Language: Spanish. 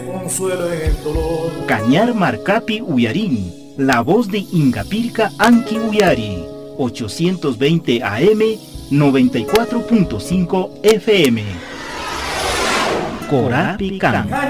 Consuelo en el dolor. Cañar Marcapi Uyarín, la voz de Ingapirca Anki Uyari, 820 AM, 94.5 FM. Corapi Can.